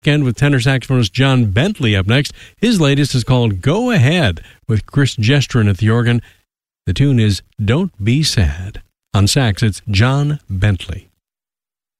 Weekend with tenor saxophonist John Bentley up next. His latest is called Go Ahead with Chris Gestrin at the organ. The tune is Don't Be Sad. On sax, it's John Bentley.